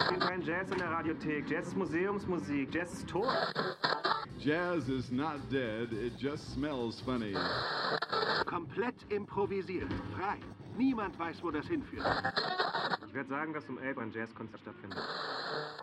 spielt kein Jazz in der Radiothek. Jazz ist Museumsmusik. Jazz ist tot. Jazz is not dead, it just smells funny. Komplett improvisiert. Frei. Niemand weiß, wo das hinführt. Ich werde sagen, dass um 11 ein Jazzkonzert stattfindet.